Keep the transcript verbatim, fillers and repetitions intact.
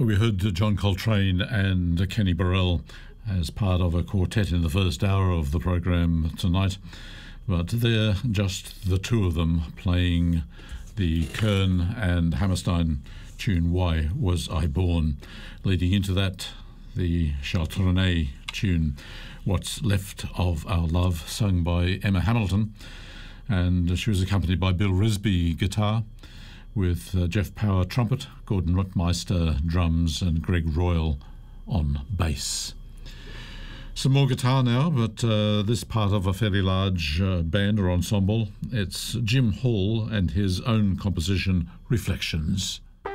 We heard John Coltrane and Kenny Burrell as part of a quartet in the first hour of the program tonight, but they're just the two of them playing the Kern and Hammerstein tune Why Was I Born. Leading into that, the Chartronnay tune What's Left of Our Love, sung by Emma Hamilton, and she was accompanied by Bill Risby guitar, with uh, Jeff Power trumpet, Gordon Rottmeister drums, and Greg Royal on bass. Some more guitar now, but uh, this part of a fairly large uh, band or ensemble. It's Jim Hall and his own composition, Reflections.